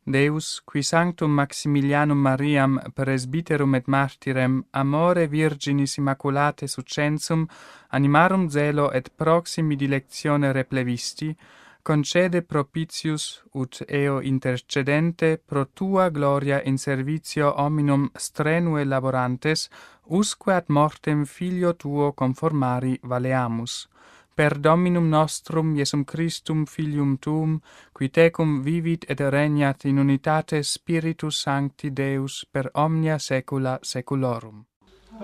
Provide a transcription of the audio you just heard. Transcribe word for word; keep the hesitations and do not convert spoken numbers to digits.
Deus, qui sanctum Maximilianum Mariam presbyterum et martyrem amore virginis immaculate succensum animarum zelo et proximi dilectione replevisti, concede propitius ut eo intercedente pro tua gloria in servitio hominum strenue laborantes, usque ad mortem filio tuo conformari valeamus. Per Dominum nostrum Iesum Christum filium tuum, qui tecum vivit et regnat in unitate Spiritus Sancti Deus per omnia saecula saeculorum.